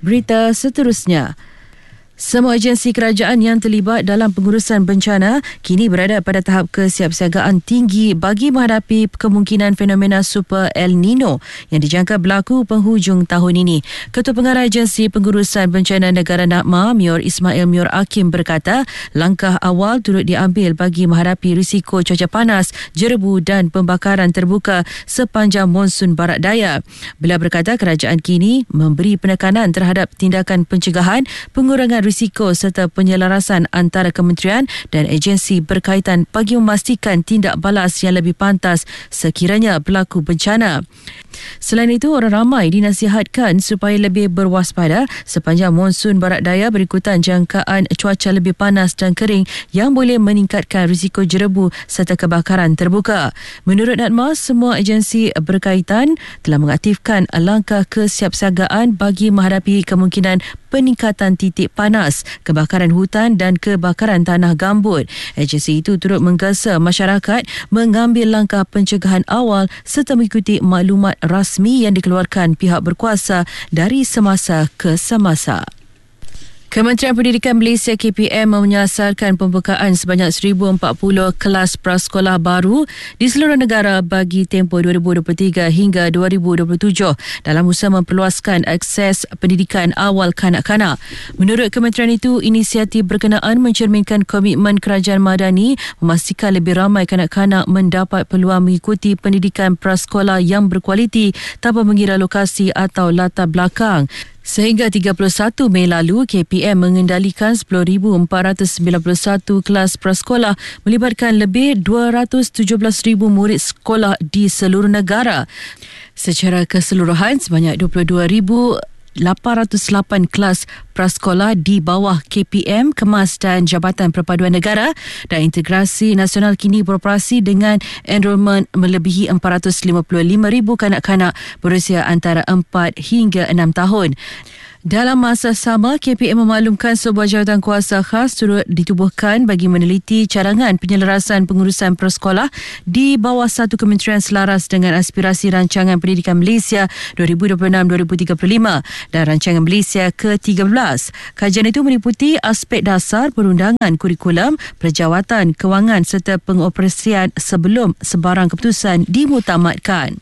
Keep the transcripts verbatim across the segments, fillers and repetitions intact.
Berita seterusnya. Semua agensi kerajaan yang terlibat dalam pengurusan bencana kini berada pada tahap kesiapsiagaan tinggi bagi menghadapi kemungkinan fenomena Super El Nino yang dijangka berlaku penghujung tahun ini. Ketua Pengarah Agensi Pengurusan Bencana Negara NAPMA, Mior Ismail Mior Akim berkata, langkah awal turut diambil bagi menghadapi risiko cuaca panas, jerebu dan pembakaran terbuka sepanjang monsun barat daya. Beliau berkata kerajaan kini memberi penekanan terhadap tindakan pencegahan, pengurangan risiko serta penyelarasan antara kementerian dan agensi berkaitan bagi memastikan tindak balas yang lebih pantas sekiranya berlaku bencana. Selain itu, orang ramai dinasihatkan supaya lebih berwaspada sepanjang monsun barat daya berikutan jangkaan cuaca lebih panas dan kering yang boleh meningkatkan risiko jerebu serta kebakaran terbuka. Menurut NAPMA, semua agensi berkaitan telah mengaktifkan langkah kesiapsiagaan bagi menghadapi kemungkinan peningkatan titik panas, kebakaran hutan dan kebakaran tanah gambut. Agensi itu turut menggesa masyarakat mengambil langkah pencegahan awal serta mengikuti maklumat rasmi yang dikeluarkan pihak berkuasa dari semasa ke semasa. Kementerian Pendidikan Malaysia K P M menyasarkan pembukaan sebanyak seribu empat puluh kelas prasekolah baru di seluruh negara bagi tempoh dua ribu dua puluh tiga hingga dua ribu dua puluh tujuh dalam usaha memperluaskan akses pendidikan awal kanak-kanak. Menurut kementerian itu, inisiatif berkenaan mencerminkan komitmen kerajaan madani memastikan lebih ramai kanak-kanak mendapat peluang mengikuti pendidikan prasekolah yang berkualiti tanpa mengira lokasi atau latar belakang. Sehingga tiga puluh satu Mei lalu, K P M mengendalikan sepuluh ribu empat ratus sembilan puluh satu kelas prasekolah melibatkan lebih dua ratus tujuh belas ribu murid sekolah di seluruh negara. Secara keseluruhan, sebanyak dua puluh dua ribu lapan ratus lapan kelas prasekolah di bawah K P M, Kemas dan Jabatan Perpaduan Negara dan Integrasi Nasional kini beroperasi dengan enrolment melebihi empat ratus lima puluh lima ribu kanak-kanak berusia antara empat hingga enam tahun. Dalam masa sama, K P M memaklumkan sebuah jawatan kuasa khas turut ditubuhkan bagi meneliti cadangan penyelarasan pengurusan prasekolah di bawah satu kementerian selaras dengan aspirasi Rancangan Pendidikan Malaysia dua ribu dua puluh enam hingga dua ribu tiga puluh lima dan Rancangan Malaysia ke tiga belas. Kajian itu meliputi aspek dasar perundangan kurikulum, perjawatan, kewangan serta pengoperasian sebelum sebarang keputusan dimuktamadkan.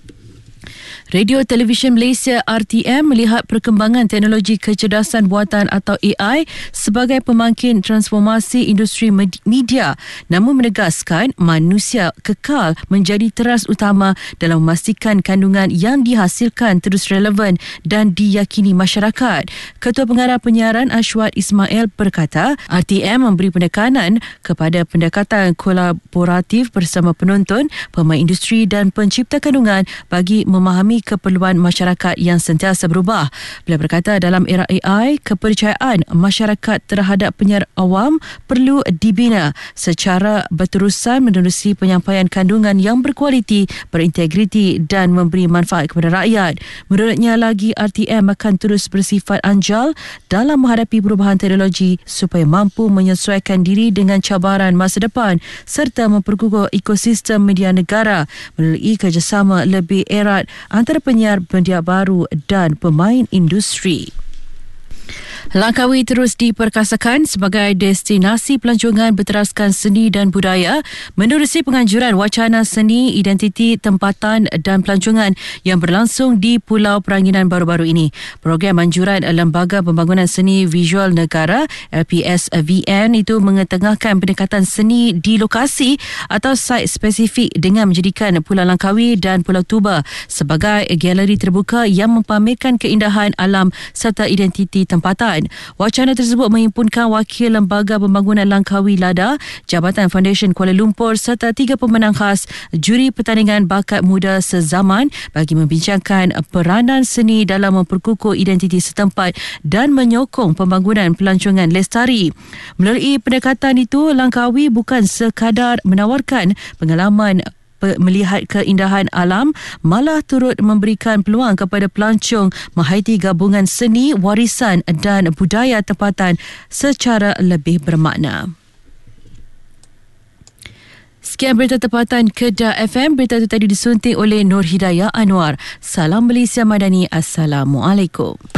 Radio Televisyen Malaysia R T M melihat perkembangan teknologi kecerdasan buatan atau A I sebagai pemangkin transformasi industri media, namun menegaskan manusia kekal menjadi teras utama dalam memastikan kandungan yang dihasilkan terus relevan dan diyakini masyarakat. Ketua Pengarah Penyiaran Ashwat Ismail berkata, R T M memberi penekanan kepada pendekatan kolaboratif bersama penonton, pemain industri dan pencipta kandungan bagi memahami keperluan masyarakat yang sentiasa berubah. Beliau berkata dalam era A I, kepercayaan masyarakat terhadap penyiar awam perlu dibina secara berterusan menerusi penyampaian kandungan yang berkualiti, berintegriti dan memberi manfaat kepada rakyat. Menurutnya lagi, R T M akan terus bersifat anjal dalam menghadapi perubahan teknologi supaya mampu menyesuaikan diri dengan cabaran masa depan serta memperkukuh ekosistem media negara melalui kerjasama lebih erat antara penyiar media baru dan pemain industri. Langkawi terus diperkasakan sebagai destinasi pelancongan berteraskan seni dan budaya menerusi penganjuran wacana seni, identiti, tempatan dan pelancongan yang berlangsung di Pulau Peranginan baru-baru ini. Program anjuran Lembaga Pembangunan Seni Visual Negara L P S V N itu mengetengahkan pendekatan seni di lokasi atau site spesifik dengan menjadikan Pulau Langkawi dan Pulau Tuba sebagai galeri terbuka yang mempamerkan keindahan alam serta identiti tempatan. Wacana tersebut menghimpunkan wakil Lembaga Pembangunan Langkawi Lada, Jabatan Foundation Kuala Lumpur serta tiga pemenang khas juri pertandingan bakat muda sezaman bagi membincangkan peranan seni dalam memperkukuh identiti setempat dan menyokong pembangunan pelancongan lestari. Melalui pendekatan itu, Langkawi bukan sekadar menawarkan pengalaman melihat keindahan alam, malah turut memberikan peluang kepada pelancong menghayati gabungan seni, warisan dan budaya tempatan secara lebih bermakna. Sekian berita tempatan Kedah F M. Berita itu tadi disunting oleh Nur Hidayah Anwar. Salam Malaysia Madani. Assalamualaikum.